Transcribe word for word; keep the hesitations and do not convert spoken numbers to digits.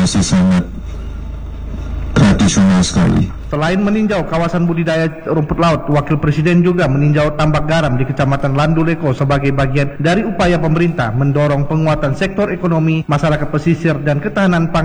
masih sangat tradisional sekali. Selain meninjau kawasan budidaya rumput laut, Wakil Presiden juga meninjau tambak garam di Kecamatan Landuleko sebagai bagian dari upaya pemerintah mendorong penguatan sektor ekonomi, masyarakat pesisir, dan ketahanan pangan